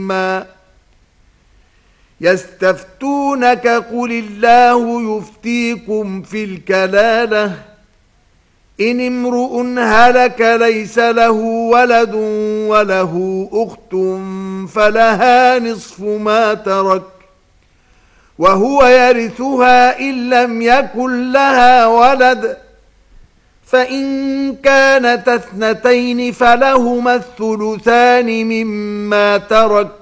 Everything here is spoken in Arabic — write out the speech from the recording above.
يستفتونك قل الله يفتيكم في الكلالة إن امرؤ هلك ليس له ولد وله أخت فلها نصف ما ترك وهو يرثها إن لم يكن لها ولد فإن كانت اثنتين فلهما الثلثان مما ترك